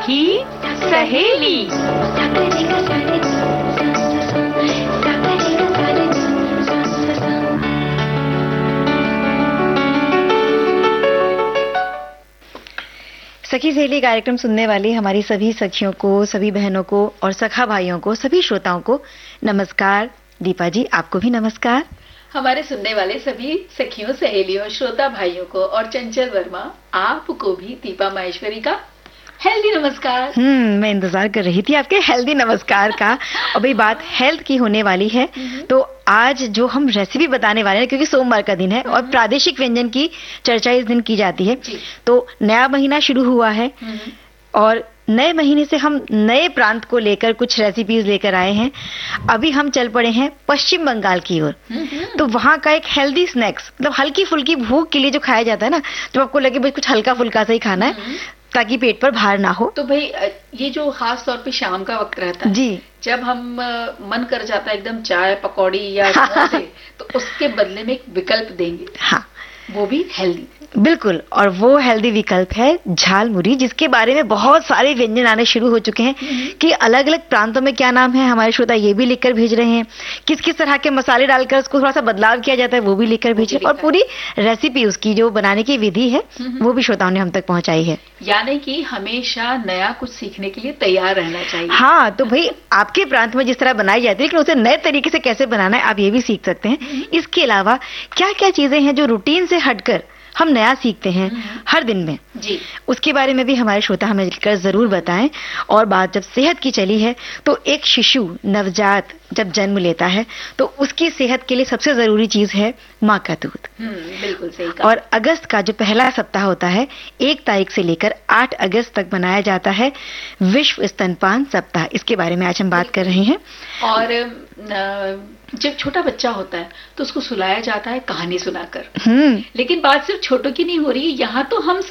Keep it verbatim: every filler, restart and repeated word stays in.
सखी सहेली। सखी सहेली कार्यक्रम सुनने वाली हमारी सभी सखियों को, सभी बहनों को और सखा भाइयों को, सभी श्रोताओं को नमस्कार। दीपा जी, आपको भी नमस्कार। हमारे सुनने वाले सभी सखियों, सहेलियों, श्रोता भाइयों को और चंचल वर्मा, आपको भी दीपा माहेश्वरी का हेल्दी नमस्कार। हम्म मैं इंतजार कर रही थी आपके हेल्दी नमस्कार का। और भाई बात हेल्थ की होने वाली है, तो आज जो हम रेसिपी बताने वाले हैं, क्योंकि सोमवार का दिन है और प्रादेशिक व्यंजन की चर्चा इस दिन की जाती है, तो नया महीना शुरू हुआ है और नए महीने से हम नए प्रांत को लेकर कुछ रेसिपीज लेकर आए हैं। अभी हम चल पड़े हैं पश्चिम बंगाल की ओर, तो वहाँ का एक हेल्दी स्नैक्स, मतलब हल्की फुल्की भूख के लिए जो खाया जाता है ना, जब आपको लगे भाई कुछ हल्का फुल्का सा ही खाना है ताकि पेट पर भार ना हो। तो भाई ये जो खास तौर पे शाम का वक्त रहता है जी, जब हम मन कर जाता है एकदम चाय पकौड़ी या समोसे, तो उसके बदले में एक विकल्प देंगे। हाँ, वो भी हेल्दी। बिल्कुल, और वो हेल्दी विकल्प है झालमुरी, जिसके बारे में बहुत सारे व्यंजन आने शुरू हो चुके हैं कि अलग अलग प्रांतों में क्या नाम है। हमारे श्रोता ये भी लिखकर भेज रहे हैं, किस किस तरह के मसाले डालकर उसको थोड़ा सा बदलाव किया जाता है वो भी लिखकर भेज रहे हैं, और पूरी रेसिपी उसकी जो बनाने की विधि है वो भी श्रोताओं ने हम तक पहुंचाई है। यानी कि हमेशा नया कुछ सीखने के लिए तैयार रहना चाहिए। हाँ, तो भाई आपके प्रांत में जिस तरह बनाई जाती है, लेकिन उसे नए तरीके से कैसे बनाना है आप ये भी सीख सकते हैं। इसके अलावा क्या क्या चीजें हैं जो रूटीन से हटकर हम नया सीखते हैं हर दिन में जी, उसके बारे में भी हमारे श्रोता हमें लिखकर जरूर बताएं। और बात जब सेहत की चली है, तो एक शिशु नवजात जब जन्म लेता है तो उसकी सेहत के लिए सबसे जरूरी चीज है माँ का दूध। बिल्कुल सही कहा। और अगस्त का जो पहला सप्ताह होता है, एक तारीख से लेकर आठ अगस्त तक मनाया जाता है विश्व स्तनपान सप्ताह। इसके बारे में आज हम बात कर रहे हैं। और जब छोटा बच्चा होता है तो उसको सुलाया जाता है कहानी सुनाकर, हम्म लेकिन बात सिर्फ छोटों की नहीं हो रही, यहाँ तो हम